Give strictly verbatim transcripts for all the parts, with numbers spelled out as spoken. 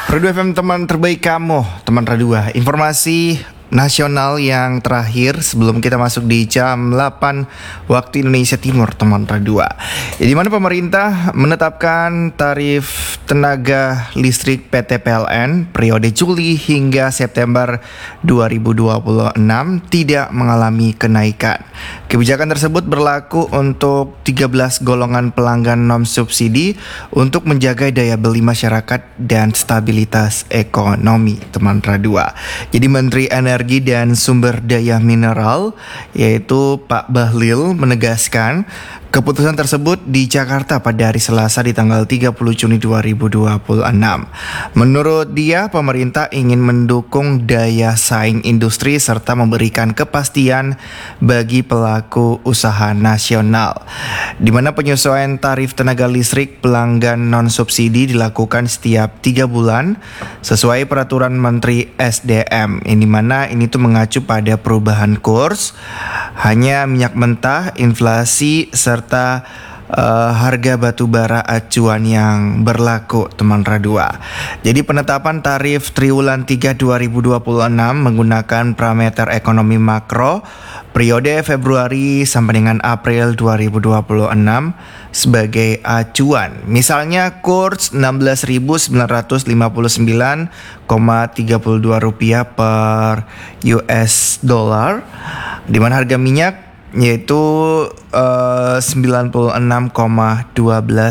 Radio F M teman terbaik kamu, teman Radio. Informasi nasional yang terakhir sebelum kita masuk di jam delapan waktu Indonesia Timur, teman Radio. Ya, di mana pemerintah menetapkan tarif tenaga listrik P T P L N periode Juli hingga September dua ribu dua puluh enam tidak mengalami kenaikan. Kebijakan tersebut berlaku untuk tiga belas golongan pelanggan non subsidi untuk menjaga daya beli masyarakat dan stabilitas ekonomi, teman Radio. Jadi Menteri Energi dan Sumber Daya Mineral yaitu Pak Bahlil menegaskan keputusan tersebut di Jakarta pada hari Selasa di tanggal tiga puluh Juni dua ribu dua puluh enam. Menurut dia, pemerintah ingin mendukung daya saing industri serta memberikan kepastian bagi pelaku usaha nasional, di mana penyesuaian tarif tenaga listrik pelanggan non-subsidi dilakukan setiap tiga bulan sesuai peraturan Menteri S D M, ini mana ini tuh mengacu pada perubahan kurs hanya minyak mentah, inflasi, serta serta uh, harga batu bara acuan yang berlaku, teman Radio. Jadi penetapan tarif triwulan tiga dua ribu dua puluh enam menggunakan parameter ekonomi makro periode Februari sampai dengan April dua ribu dua puluh enam sebagai acuan. Misalnya kurs enam belas ribu sembilan ratus lima puluh sembilan koma tiga dua rupiah per U S dollar, di mana harga minyak yaitu uh, sembilan puluh enam koma satu dua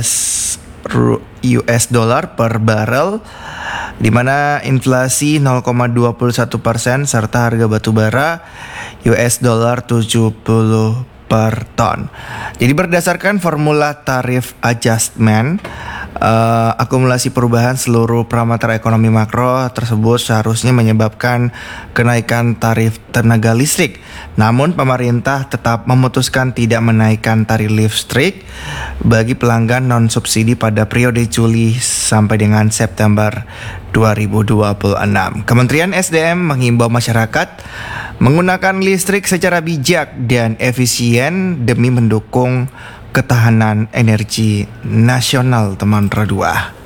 U S dollar per barrel, di mana inflasi nol koma dua satu persen serta harga batu bara U S dollar tujuh puluh per ton. Jadi berdasarkan formula tarif adjustment, Uh, akumulasi perubahan seluruh parameter ekonomi makro tersebut seharusnya menyebabkan kenaikan tarif tenaga listrik. Namun pemerintah tetap memutuskan tidak menaikkan tarif listrik bagi pelanggan non-subsidi pada periode Juli sampai dengan September dua ribu dua puluh enam. Kementerian S D M menghimbau masyarakat menggunakan listrik secara bijak dan efisien demi mendukung ketahanan energi nasional, teman Radio.